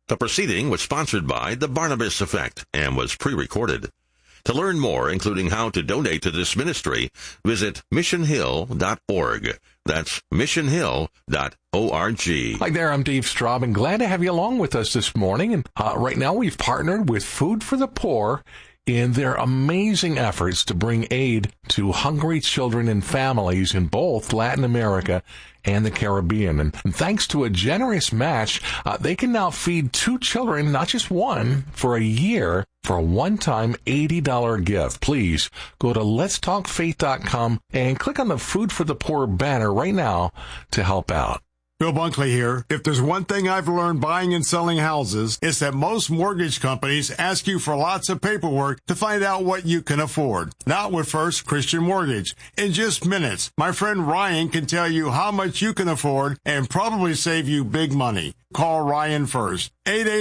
The proceeding was sponsored by The Barnabas Effect and was pre-recorded. To learn more, including how to donate to this ministry, visit missionhill.org. That's missionhill.org. Hi there, I'm Dave Straub, and glad to have you along with us this morning. And right now we've partnered with Food for the Poor in their amazing efforts to bring aid to hungry children and families in both Latin America and the Caribbean. And thanks to a generous match, they can now feed 2 children, not just one, for a year for a one-time $80 gift. Please go to letstalkfaith.com and click on the Food for the Poor banner right now to help out. Bill Bunkley here. If there's one thing I've learned buying and selling houses, it's that most mortgage companies ask you for lots of paperwork to find out what you can afford. Not with First Christian Mortgage. In just minutes, my friend Ryan can tell you how much you can afford and probably save you big money. Call Ryan first.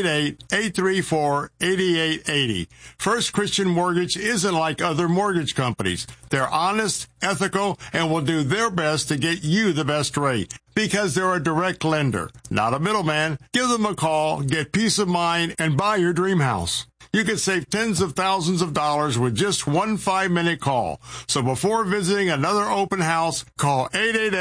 888-834-8880. First Christian Mortgage isn't like other mortgage companies. They're honest, ethical, and will do their best to get you the best rate because they're a direct lender, not a middleman. Give them a call, get peace of mind, and buy your dream house. You could save tens of thousands of dollars with just one 5-minute call. So before visiting another open house, call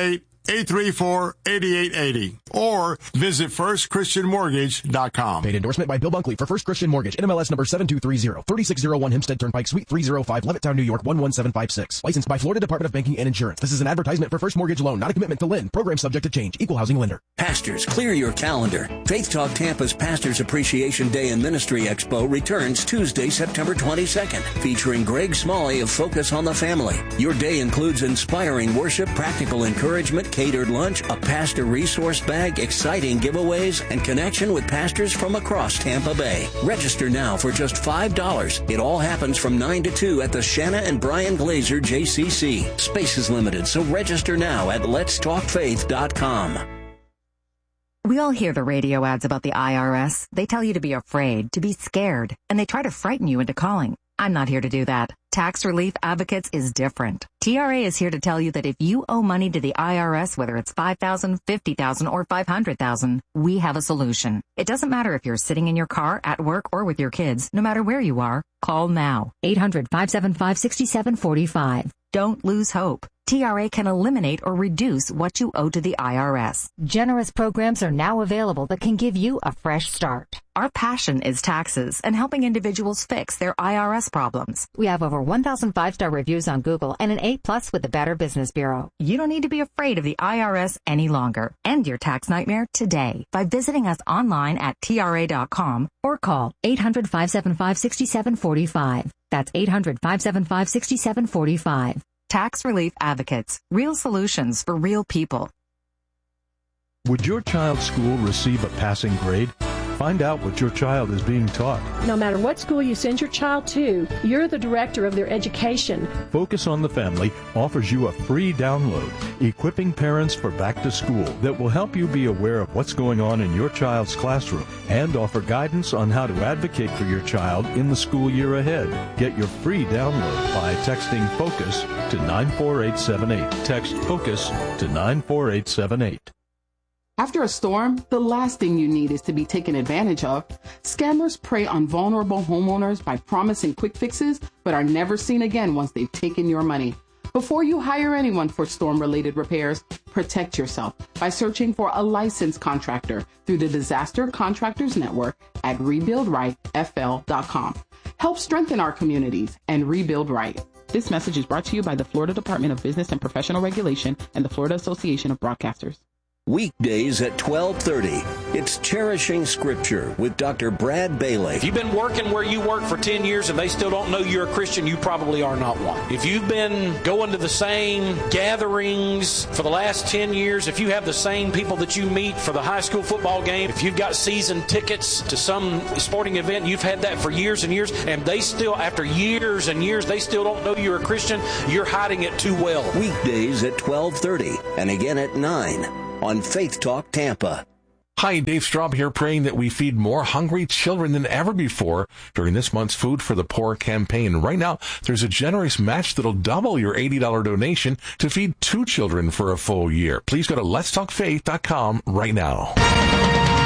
888-834-8880 or visit firstchristianmortgage.com. Paid endorsement by Bill Bunkley for First Christian Mortgage, NMLS number 7230, 3601 Hempstead Turnpike, Suite 305, Levittown, New York 11756. Licensed by Florida Department of Banking and Insurance. This is an advertisement for First Mortgage Loan, not a commitment to lend. Program subject to change. Equal housing lender. Pastors, clear your calendar. Faith Talk Tampa's Pastors Appreciation Day and Ministry Expo returns Tuesday, September 22nd, featuring Greg Smalley of Focus on the Family. Your day includes inspiring worship, practical encouragement, catered lunch, a pastor resource bag, exciting giveaways, and connection with pastors from across Tampa Bay. Register now for just $5. It all happens from 9 to 2 at the Shanna and Brian Glazer JCC. Space is limited, so register now at letstalkfaith.com. We all hear the radio ads about the IRS. They tell you to be afraid, to be scared, and they try to frighten you into calling. I'm not here to do that. Tax Relief Advocates is different. TRA is here to tell you that if you owe money to the IRS, whether it's $5,000, $50,000, or $500,000, we have a solution. It doesn't matter if you're sitting in your car, at work, or with your kids. No matter where you are, call now. 800-575-6745. Don't lose hope. TRA can eliminate or reduce what you owe to the IRS. Generous programs are now available that can give you a fresh start. Our passion is taxes and helping individuals fix their IRS problems. We have over 1,000 5-star reviews on Google and an A+ with the Better Business Bureau. You don't need to be afraid of the IRS any longer. End your tax nightmare today by visiting us online at TRA.com or call 800-575-6745. That's 800-575-6745. Tax Relief Advocates. Real solutions for real people. Would your child's school receive a passing grade? Find out what your child is being taught. No matter what school you send your child to, you're the director of their education. Focus on the Family offers you a free download, Equipping Parents for Back to School, that will help you be aware of what's going on in your child's classroom and offer guidance on how to advocate for your child in the school year ahead. Get your free download by texting FOCUS to 94878. Text FOCUS to 94878. After a storm, the last thing you need is to be taken advantage of. Scammers prey on vulnerable homeowners by promising quick fixes, but are never seen again once they've taken your money. Before you hire anyone for storm-related repairs, protect yourself by searching for a licensed contractor through the Disaster Contractors Network at rebuildrightfl.com. Help strengthen our communities and rebuild right. This message is brought to you by the Florida Department of Business and Professional Regulation and the Florida Association of Broadcasters. Weekdays at 12:30. It's Cherishing Scripture with Dr. Brad Bailey. If you've been working where you work for 10 years and they still don't know you're a Christian, you probably are not one. If you've been going to the same gatherings for the last 10 years, if you have the same people that you meet for the high school football game, if you've got season tickets to some sporting event, you've had that for years and years, and they still, after years and years, they still don't know you're a Christian, you're hiding it too well. Weekdays at 12:30 and again at 9. On Faith Talk Tampa. Hi, Dave Straub here, praying that we feed more hungry children than ever before during this month's Food for the Poor campaign. Right now, there's a generous match that'll double your $80 donation to feed 2 children for a full year. Please go to letstalkfaith.com right now.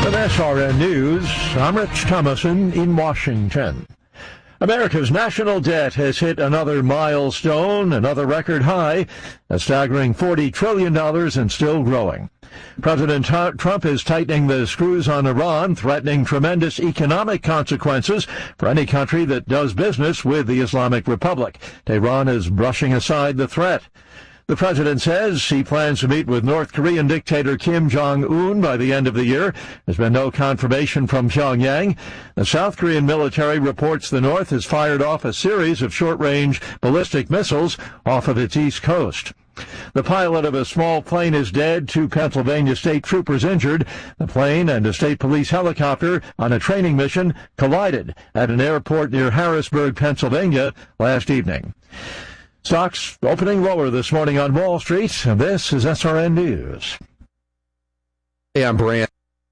With SRN News, I'm Rich Thomason in Washington. America's national debt has hit another milestone, another record high, a staggering $40 trillion and still growing. President Trump is tightening the screws on Iran, threatening tremendous economic consequences for any country that does business with the Islamic Republic. Tehran is brushing aside the threat. The president says he plans to meet with North Korean dictator Kim Jong-un by the end of the year. There's been no confirmation from Pyongyang. The South Korean military reports the North has fired off a series of short-range ballistic missiles off of its east coast. The pilot of a small plane is dead, 2 Pennsylvania state troopers injured. The plane and a state police helicopter on a training mission collided at an airport near Harrisburg, Pennsylvania last evening. Stocks opening lower this morning on Wall Street, and this is SRN News. Hey, I'm Brand.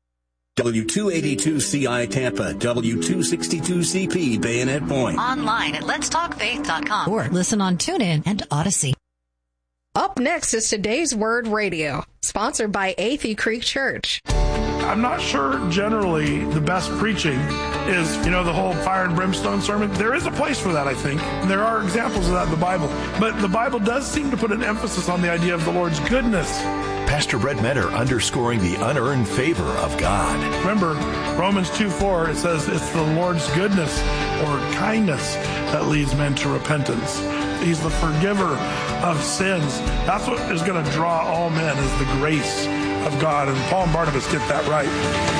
W282CI Tampa, W262CP Bayonet Point. Online at letstalkfaith.com or listen on TuneIn and Odyssey. Up next is Today's Word Radio, sponsored by Athey Creek Church. I'm not sure generally the best preaching is, the whole fire and brimstone sermon. There is a place for that, I think. And there are examples of that in the Bible. But the Bible does seem to put an emphasis on the idea of the Lord's goodness. Pastor Brett Metter underscoring the unearned favor of God. Remember, Romans 2:4, it says it's the Lord's goodness or kindness that leads men to repentance. He's the forgiver of sins. That's what is going to draw all men, is the grace of God. And Paul and Barnabas get that right.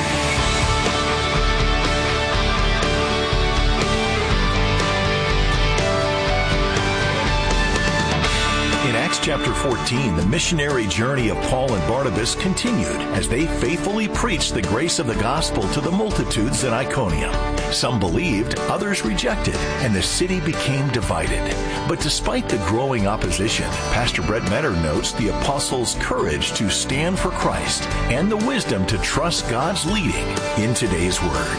In Acts chapter 14, the missionary journey of Paul and Barnabas continued as they faithfully preached the grace of the gospel to the multitudes in Iconium. Some believed, others rejected, and the city became divided. But despite the growing opposition, Pastor Brett Metter notes the apostles' courage to stand for Christ and the wisdom to trust God's leading in today's Word.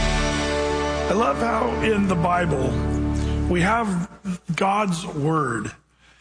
I love how in the Bible we have God's Word.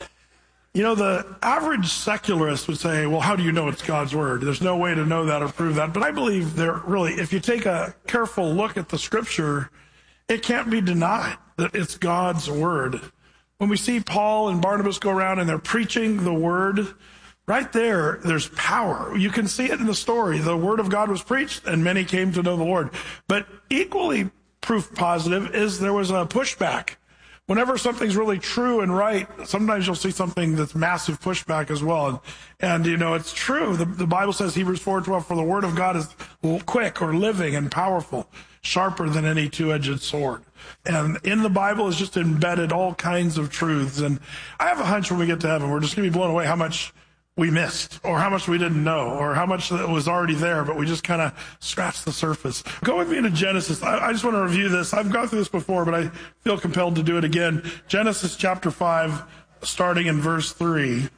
The average secularist would say, well, how do you know it's God's Word? There's no way to know that or prove that. But I believe if you take a careful look at the Scripture, it can't be denied that it's God's Word. When we see Paul and Barnabas go around and they're preaching the Word, right there's power. You can see it in the story. The Word of God was preached and many came to know the Lord. But equally proof positive is there was a pushback. Whenever something's really true and right, sometimes you'll see something that's massive pushback as well. And it's true. The Bible says, Hebrews 4:12, for the word of God is quick or living and powerful, sharper than any two-edged sword. And in the Bible is just embedded all kinds of truths. And I have a hunch when we get to heaven, we're just going to be blown away how much we missed, or how much we didn't know, or how much that was already there, but we just kind of scratched the surface. Go with me to Genesis. I just want to review this. I've gone through this before, but I feel compelled to do it again. Genesis chapter 5, starting in verse 3.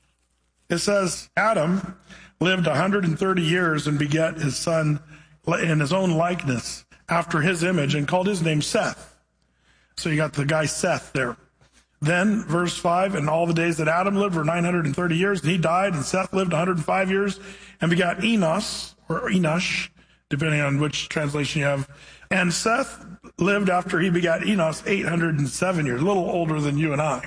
It says, Adam lived 130 years and begat his son in his own likeness, after his image, and called his name Seth. So you got the guy Seth there. Then, verse 5, and all the days that Adam lived were 930 years, and he died, and Seth lived 105 years, and begot Enos, or Enosh, depending on which translation you have. And Seth lived after he begot Enos 807 years, a little older than you and I,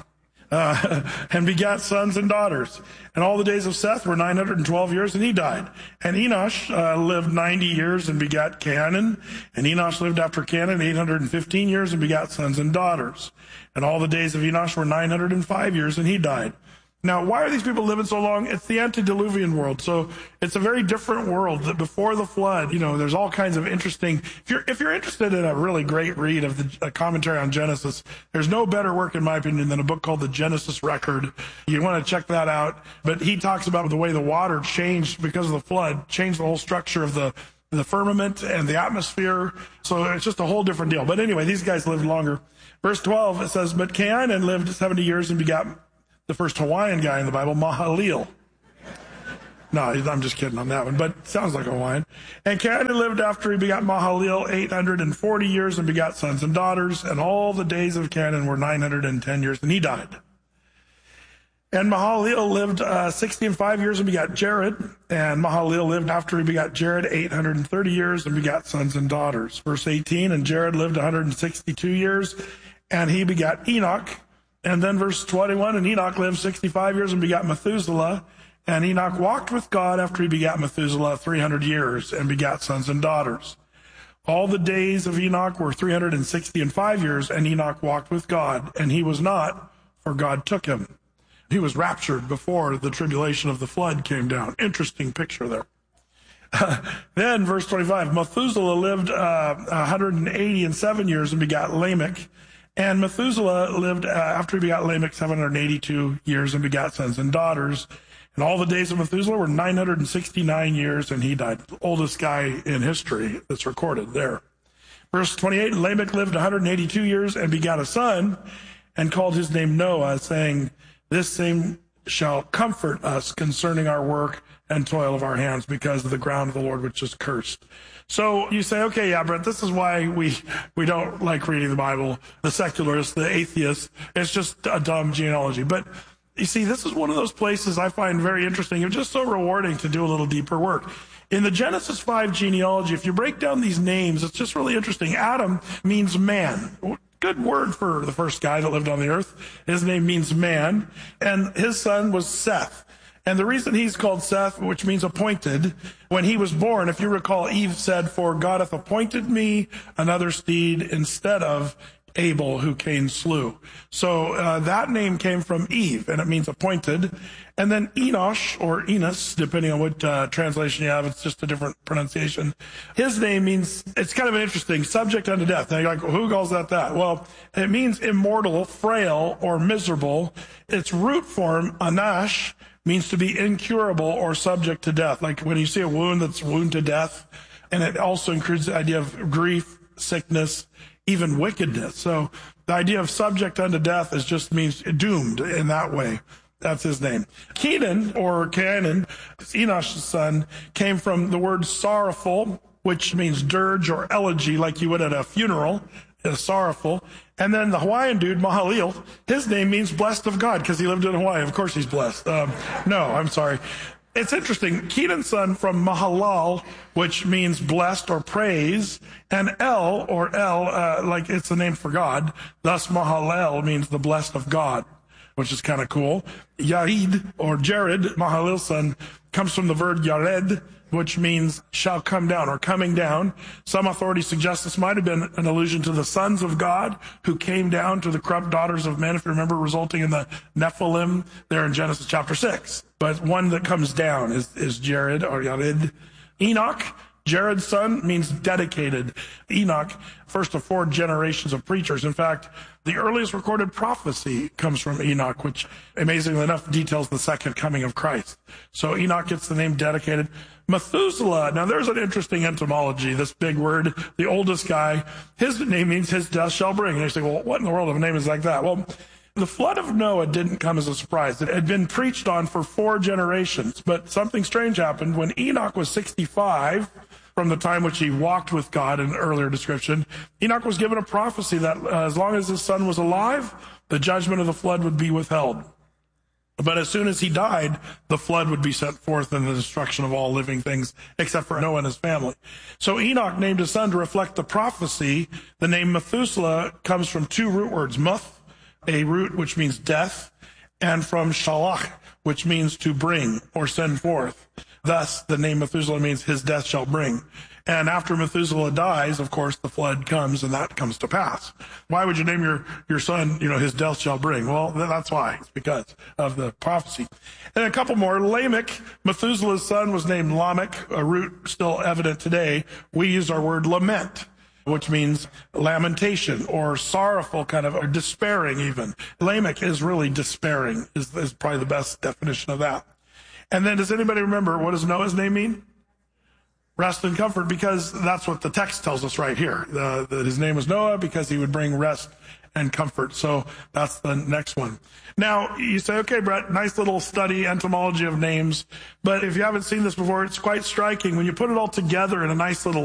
and begat sons and daughters. And all the days of Seth were 912 years, and he died. And Enosh lived 90 years and begat Cainan. And Enosh lived after Cainan 815 years and begat sons and daughters. And all the days of Enosh were 905 years, and he died. Now, why are these people living so long? It's the antediluvian world. So it's a very different world. That before the flood, there's all kinds of interesting. If you're interested in a really great read of a commentary on Genesis, there's no better work, in my opinion, than a book called The Genesis Record. You want to check that out. But he talks about the way the water changed because of the flood, changed the whole structure of the firmament and the atmosphere. So it's just a whole different deal. But anyway, these guys lived longer. Verse 12, it says, but Cainan lived 70 years and begot the first Hawaiian guy in the Bible, Mahalalel. No, I'm just kidding on that one, but it sounds like Hawaiian. And Cainan lived after he begot Mahalalel 840 years and begot sons and daughters, and all the days of Cainan were 910 years, and he died. And Mahalalel lived 60 and 5 years and begot Jared. And Mahalalel lived after he begot Jared 830 years and begot sons and daughters. Verse 18, and Jared lived 162 years and he begot Enoch. And then verse 21, and Enoch lived 65 years and begot Methuselah. And Enoch walked with God after he begat Methuselah 300 years and begat sons and daughters. All the days of Enoch were 360 and 5 years, and Enoch walked with God, and he was not, for God took him. He was raptured before the tribulation of the flood came down. Interesting picture there. Then, verse 25, Methuselah lived 180 and 7 years and begot Lamech. And Methuselah lived, after he begot Lamech, 782 years and begot sons and daughters. And all the days of Methuselah were 969 years, and he died. The oldest guy in history that's recorded there. Verse 28, Lamech lived 182 years and begot a son, and called his name Noah, saying, this same shall comfort us concerning our work and toil of our hands, because of the ground of the Lord which is cursed. So you say, okay, yeah, Brent, this is why we don't like reading the Bible, the secularists, the atheists. It's just a dumb genealogy. But you see, this is one of those places I find very interesting. It's just so rewarding to do a little deeper work. In the Genesis 5 genealogy, if you break down these names, it's just really interesting. Adam means man. Good word for the first guy that lived on the earth. His name means man. And his son was Seth. And the reason he's called Seth, which means appointed, when he was born, if you recall, Eve said, for God hath appointed me another seed instead of Abel, who Cain slew. So that name came from Eve, and it means appointed. And then Enosh, or Enos, depending on what translation you have, it's just a different pronunciation. His name means, it's kind of an interesting, subject unto death. Now you're like, well, who calls that? Well, it means immortal, frail, or miserable. Its root form, anash, means to be incurable or subject to death. Like when you see a wound that's wound to death, and it also includes the idea of grief, sickness, even wickedness. So the idea of subject unto death is just means doomed in that way. That's his name. Kenan, or Canaan, Enosh's son, came from the word sorrowful, which means dirge or elegy, like you would at a funeral, sorrowful. And then the Hawaiian dude, Mahalalel, his name means blessed of God, because he lived in Hawaii. Of course he's blessed. No, I'm sorry. It's interesting. Kenan's son from Mahalal, which means blessed or praise, and El, or El, like it's the name for God. Thus Mahalel means the blessed of God, which is kind of cool. Yared, or Jared, Mahalalel's son, comes from the verb yared, which means shall come down, or coming down. Some authorities suggest this might have been an allusion to the sons of God who came down to the corrupt daughters of men, if you remember, resulting in the Nephilim there in Genesis chapter 6. But one that comes down is Jared, or Yared. Enoch, Jared's son, means dedicated. Enoch, first of 4 generations of preachers. In fact, the earliest recorded prophecy comes from Enoch, which, amazingly enough, details the second coming of Christ. So Enoch gets the name dedicated. Methuselah, now there's an interesting etymology, this big word, the oldest guy, his name means his death shall bring. And you say, well, what in the world of a name is like that? Well, the flood of Noah didn't come as a surprise. It had been preached on for 4 generations, but something strange happened. When Enoch was 65, from the time which he walked with God in an earlier description, Enoch was given a prophecy that as long as his son was alive, the judgment of the flood would be withheld. But as soon as he died, the flood would be sent forth in the destruction of all living things, except for Noah and his family. So Enoch named his son to reflect the prophecy. The name Methuselah comes from 2 root words, muth, a root which means death, and from shalach, which means to bring or send forth. Thus, the name Methuselah means his death shall bring. And after Methuselah dies, of course, the flood comes, and that comes to pass. Why would you name your son, his death shall bring? Well, that's why. It's because of the prophecy. And a couple more. Lamech, Methuselah's son, was named Lamech, a root still evident today. We use our word lament, which means lamentation or sorrowful or despairing even. Lamech is really despairing, is probably the best definition of that. And then does anybody remember, what does Noah's name mean? Rest and comfort, because that's what the text tells us right here. That his name was Noah because he would bring rest and comfort. So that's the next one. Now, you say, okay, Brett, nice little study, entomology of names. But if you haven't seen this before, it's quite striking. When you put it all together in a nice little